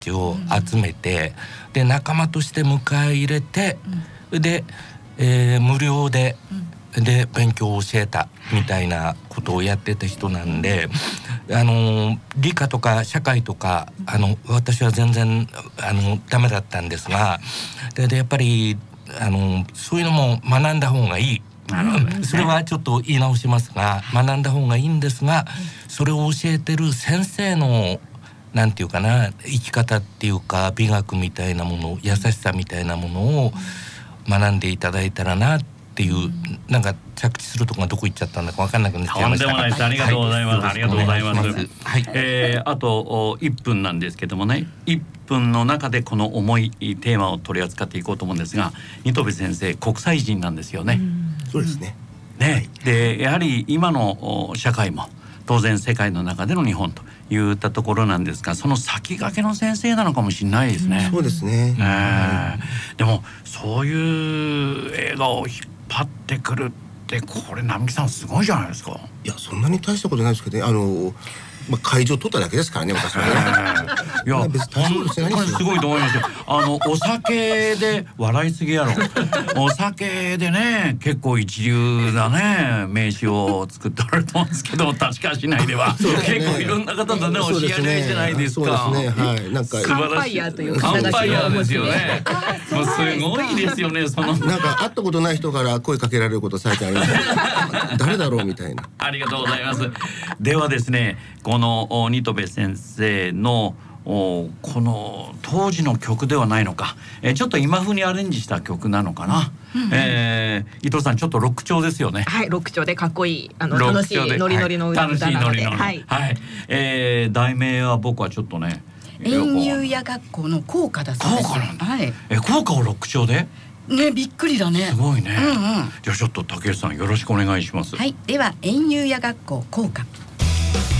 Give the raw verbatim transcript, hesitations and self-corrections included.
を集めて、うん、で仲間として迎え入れて、うん、で、えー、無料で、うん、で勉強を教えたみたいなことをやってた人なんで、あの理科とか社会とかあの私は全然あのダメだったんですが、で、でやっぱりあのそういうのも学んだ方がいい。それはちょっと言い直しますが、学んだ方がいいんですが、それを教えてる先生のなんていうかな、生き方っていうか美学みたいなもの、優しさみたいなものを学んでいただいたらなっていう、なんか着地するとこがどこ行っちゃったんだか分かんなくなっちゃいましたが。 とんでもないです。ありがとうございます。はい、ありがとうございます。 はい、 えー、あといっぷんなんですけどもね、いっぷんの中でこの重いテーマを取り扱っていこうと思うんですが、新渡戸先生国際人なんですよね。 そうですね。 ね、でやはり今の社会も当然世界の中での日本といったところなんですが、その先駆けの先生なのかもしれないですね。 そうですね。 えー、でもそういう映画を引っ張ってくるってこれ並木さんすごいじゃないですか。 いやそんなに大したことないですけどね、あのまあ、会場取っただけですからね私はね。 いや別に本当にすごいと思いますよ。あのお酒で笑いすぎやろ。お酒でね結構一流なね名刺を作っておられると思うんですけど、確か市内では、ね、結構いろんな方とねお知り合いじゃないですか。 そうですね、はい、なんかカンパイヤーというカンパイヤーですよね。もうすごいですよね。そのなんか会ったことない人から声かけられること最近あります。誰だろうみたいな。 ありがとうございます。ではですね、この新渡戸先生のこの当時の曲ではないのか、えちょっと今風にアレンジした曲なのかな、うんうん、えー、伊藤さんちょっとロック調ですよね。 はい、ロック調でかっこいいあの楽しいノリノリの歌なので、 はい、楽しいノリノリの、 はいはい、えー、題名は僕はちょっとね園遊屋学校の校歌だそうです。 校歌なんだ、 はい、 え校歌をロック調でね、びっくりだね。 すごいね、 うんうん、 じゃあちょっと竹内さんよろしくお願いします。 はい、では園遊屋学校校歌。